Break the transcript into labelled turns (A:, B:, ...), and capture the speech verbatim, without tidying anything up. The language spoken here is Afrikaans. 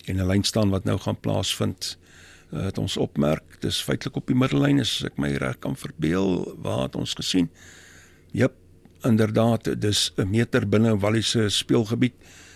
A: en 'n lyn staan wat nou gaan plaasvind, uh, het ons opmerk, dis feitelik op die middellyn, as ek my reg kan verbeel, waar het ons gesien? Jep, inderdaad, dis 'n meter binne Wallis se speelgebied,